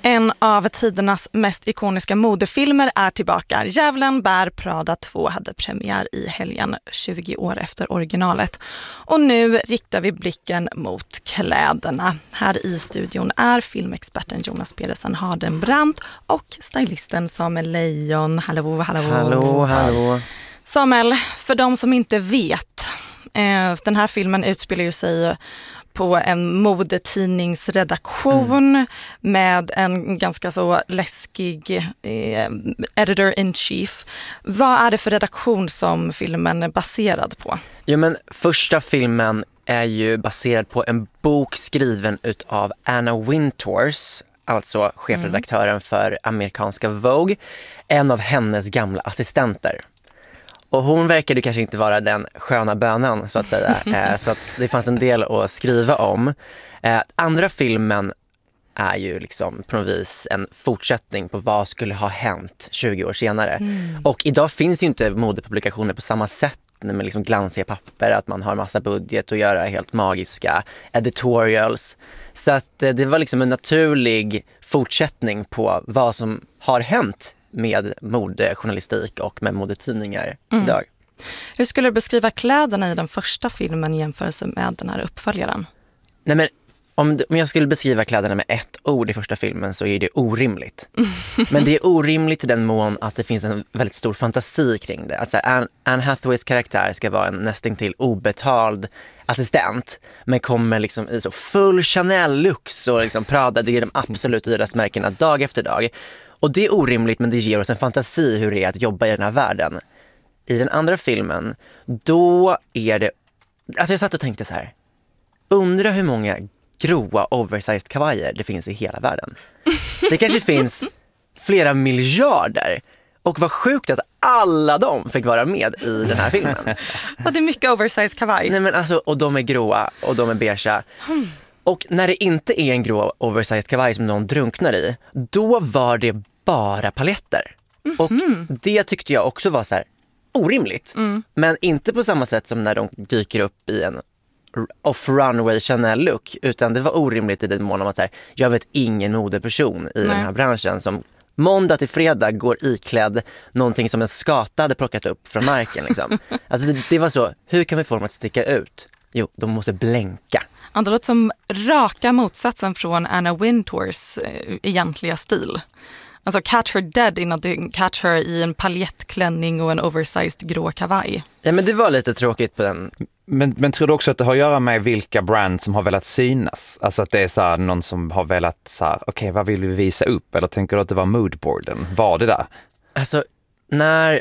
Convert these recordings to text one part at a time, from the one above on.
En av tidernas mest ikoniska modefilmer är tillbaka. Djävulen bär Prada 2 hade premiär i helgen 20 år efter originalet. Och nu riktar vi blicken mot kläderna. Här i studion är filmexperten Jonas Pedersen Hardenbrandt och stylisten Samuel Lejon. Hallå, hallå. Hallå, hallå. Samuel, för de som inte vet, den här filmen utspelar ju sig på en modetidningsredaktion med en ganska så läskig editor-in-chief. Vad är det för redaktion som filmen är baserad på? Jo, men första filmen är ju baserad på en bok skriven utav Anna Wintours, alltså chefredaktören för amerikanska Vogue, en av hennes gamla assistenter. Och hon verkade kanske inte vara den sköna bönan, så att säga. Så att det fanns en del att skriva om. Andra filmen är ju liksom på något vis en fortsättning på vad skulle ha hänt 20 år senare. Och idag finns ju inte modepublikationer på samma sätt med liksom glansiga papper, att man har massa budget och göra helt magiska editorials. Så att det var liksom en naturlig fortsättning på vad som har hänt med modejournalistik och med modetidningar idag. Hur skulle du beskriva kläderna i den första filmen i jämförelse med den här uppföljaren? Nej, men om jag skulle beskriva kläderna med ett ord i första filmen så är det orimligt. Men det är orimligt i den mån att det finns en väldigt stor fantasi kring det. Alltså Anne Hathaways karaktär ska vara en nästintill obetald assistent, men kommer liksom i så full Chanel-lux och liksom Prada, det är de absolut dyraste märkena dag efter dag. Och det är orimligt, men det ger oss en fantasi hur det är att jobba i den här världen. I den andra filmen, då är det... Alltså jag satt och tänkte så här. Undra hur många gråa oversized kavajer det finns i hela världen. Det kanske finns flera miljarder. Och vad sjukt att alla de fick vara med i den här filmen. Ja, det är mycket oversized kavaj. Nej, men alltså, och de är gråa och de är beigea. Och när det inte är en grå oversized kavaj som någon drunknar i, då var det bara paletter. Och det tyckte jag också var så här orimligt. Men inte på samma sätt som när de dyker upp i en off-runway Chanel-look, utan det var orimligt i den mån om att så här, jag vet ingen modeperson i den här branschen som måndag till fredag går iklädd någonting som en skata hade plockat upp från marken. Liksom. Alltså det var så, hur kan vi få dem att sticka ut? Jo, de måste blänka. Det låter som raka motsatsen från Anna Wintours egentliga stil. Alltså catch her dead innan du catch her i en paljettklänning och en oversized grå kavaj. Ja, men det var lite tråkigt på den. Men tror du också att det har att göra med vilka brands som har velat synas? Alltså att det är så här, någon som har velat så här, okej, vad vill vi visa upp? Eller tänker du att det var moodboarden? Var det där? Alltså, när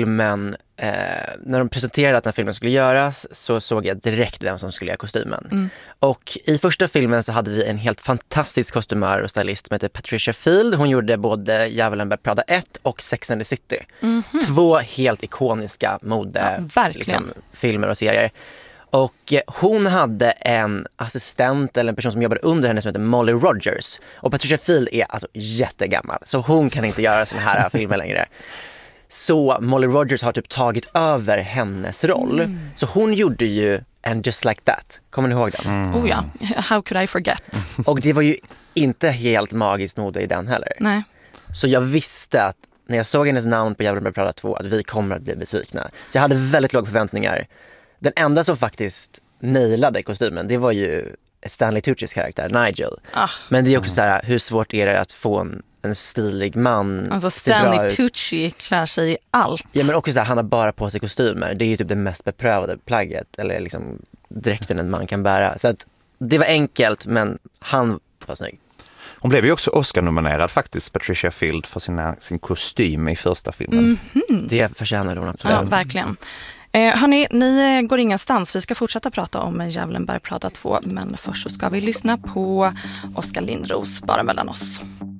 de presenterade att den här filmen skulle göras så såg jag direkt vem som skulle göra kostymen. Och i första filmen så hade vi en helt fantastisk kostymör och stylist som heter Patricia Field. Hon gjorde både Djävulen bär Prada 1 och Sex and the City. 2 helt ikoniska filmer och serier. Och hon hade en assistent eller en person som jobbade under henne som heter Molly Rogers. Och Patricia Field är alltså jättegammal, så hon kan inte göra såna här filmer längre. Så Molly Rogers har typ tagit över hennes roll. Så hon gjorde ju And Just Like That. Kommer ni ihåg den? Oh ja, how could I forget? Och det var ju inte helt magiskt mode i den heller. Nej. Så jag visste att när jag såg hennes namn på Djävulen bär Prada 2 att vi kommer att bli besvikna. Så jag hade väldigt låga förväntningar. Den enda som faktiskt nailade kostymen, det var ju Stanley Tuccis karaktär, Nigel. Men det är också så här, hur svårt är det att få en stilig man? Alltså Stanley Tucci klär sig i allt. Ja, men också så här, han har bara på sig kostymer. Det är ju typ det mest beprövade plagget, eller liksom dräkten en man kan bära. Så att det var enkelt, men han var snygg. Hon blev ju också Oscar-nominerad faktiskt, Patricia Field, för sin kostym i första filmen. Det förtjänar hon absolut. Ja, verkligen. Hörni, ni går ingenstans. Vi ska fortsätta prata om Djävulen bär Prada 2, men först så ska vi lyssna på Oskar Lindros, Bara mellan oss.